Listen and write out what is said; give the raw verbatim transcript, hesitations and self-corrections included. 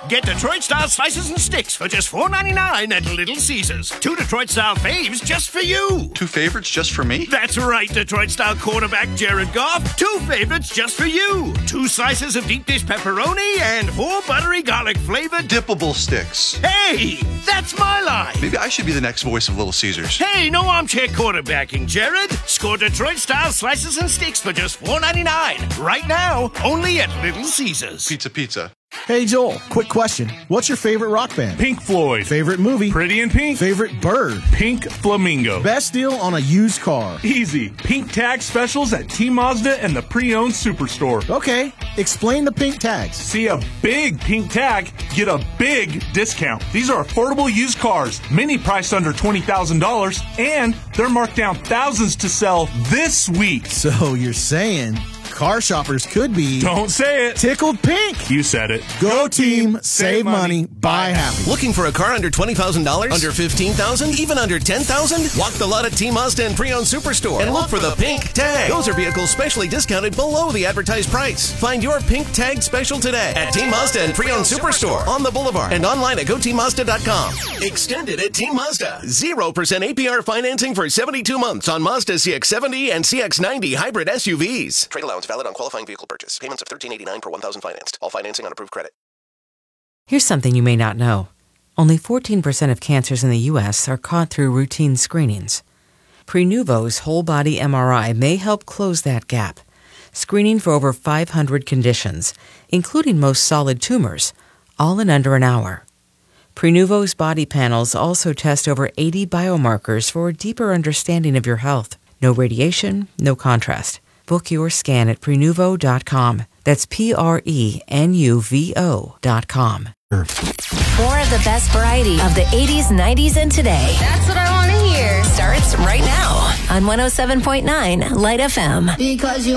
Get Detroit-style slices and sticks for just four ninety-nine at Little Caesars. Two Detroit-style faves just for you. Two favorites just for me? That's right, Detroit-style quarterback Jared Goff. Two favorites just for you. Two slices of deep dish pepperoni and four buttery garlic-flavored dippable sticks. Hey, that's my line. Maybe I should be the next voice of Little Caesars. Hey, no armchair quarterbacking, Jared. Score Detroit-style slices and sticks for just four ninety-nine. Right now, only at Little Caesars. Pizza, pizza. Hey, Joel, quick question. What's your favorite rock band? Pink Floyd. Favorite movie? Pretty in Pink. Favorite bird? Pink Flamingo. Best deal on a used car? Easy. Pink tag specials at T Mazda and the pre-owned superstore. Okay, explain the pink tags. See a big pink tag, get a big discount. These are affordable used cars, many priced under twenty thousand dollars, and they're marked down thousands to sell this week. So you're saying car shoppers could be... Don't say it. Tickled pink. You said it. Go team, save money, buy happy. Looking for a car under twenty thousand dollars? Under fifteen thousand dollars? Even under ten thousand dollars? Walk the lot at T Mazda and Pre-Owned Superstore and look for the pink tag. Those are vehicles specially discounted below the advertised price. Find your pink tag special today at T Mazda and Pre-Owned Superstore on the Boulevard and online at go team mazda dot com. Extended at T Mazda. zero percent A P R financing for seventy-two months on Mazda C X seventy and C X ninety hybrid S U Vs. Trade allowance valid on qualifying vehicle purchase. Payments of thirteen eighty-nine per one thousand financed. All financing on approved credit. Here's something you may not know. Only fourteen percent of cancers in the U S are caught through routine screenings. Prenuvo's whole-body M R I may help close that gap, screening for over five hundred conditions, including most solid tumors, all in under an hour. Prenuvo's body panels also test over eighty biomarkers for a deeper understanding of your health. No radiation, no contrast. Book your scan at prenuvo dot com. That's P R E N U V O dot com. More of the best variety of the eighties, nineties, and today. That's what I want to hear. Starts right now on one oh seven point nine Light F M. Because you